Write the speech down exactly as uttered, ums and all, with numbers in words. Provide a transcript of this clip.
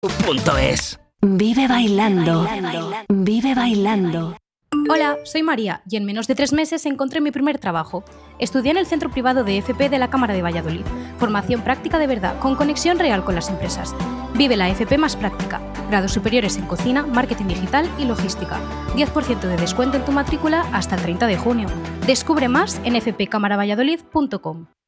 Punto es. Vive bailando. Vive bailando. Hola, soy María y en menos de tres meses encontré mi primer trabajo. Estudié en el Centro Privado de F P de la Cámara de Valladolid. Formación práctica de verdad, con conexión real con las empresas. Vive la F P más práctica. Grados superiores en cocina, marketing digital y logística. diez por ciento de descuento en tu matrícula hasta el treinta de junio. Descubre más en f p cámara valladolid punto com.